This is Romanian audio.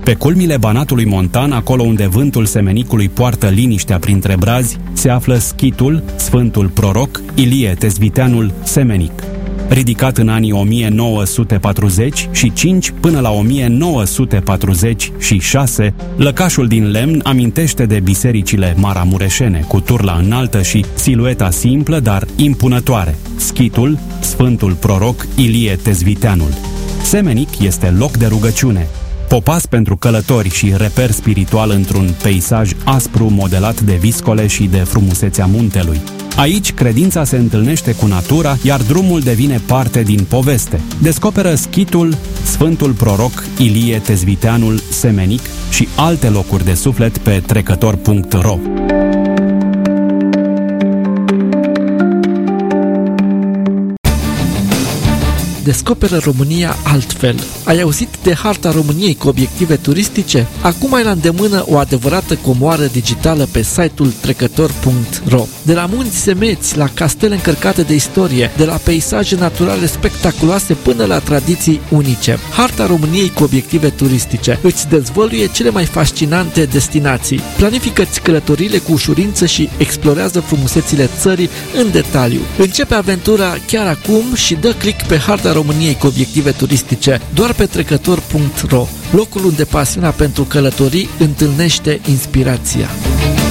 Pe culmile Banatului Montan, acolo unde vântul Semenicului poartă liniștea printre brazi, se află schitul, sfântul proroc, Ilie Tezviteanul Semenic. Ridicat în anii 1945 până la 1946, lăcașul din lemn amintește de bisericile maramureșene, cu turla înaltă și silueta simplă, dar impunătoare, schitul, sfântul proroc Ilie Tezviteanul. Semenic este loc de rugăciune, popas pentru călători și reper spiritual într-un peisaj aspru modelat de viscole și de frumusețea muntelui. Aici, credința se întâlnește cu natura, iar drumul devine parte din poveste. Descoperă schitul, sfântul proroc Ilie Tezviteanul Semenic și alte locuri de suflet pe trecător.ro. Descoperă România altfel. Ai auzit de harta României cu obiective turistice? Acum ai la îndemână o adevărată comoară digitală pe site-ul trecător.ro. De la munți semeți, la castele încărcate de istorie, de la peisaje naturale spectaculoase până la tradiții unice. Harta României cu obiective turistice îți dezvăluie cele mai fascinante destinații. Planifică-ți călătorile cu ușurință și explorează frumusețile țării în detaliu. Începe aventura chiar acum și dă click pe harta României cu obiective turistice doar pe trecător.ro, locul unde pasiunea pentru călătorii întâlnește inspirația.